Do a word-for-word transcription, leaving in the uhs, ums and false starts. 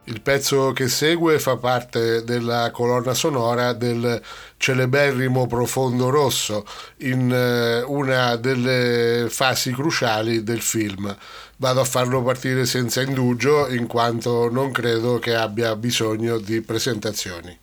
Il pezzo che segue fa parte della colonna sonora del celeberrimo Profondo Rosso, in eh, una delle fasi cruciali del film. Vado a farlo partire senza indugio, in quanto non credo che abbia bisogno di presentazioni.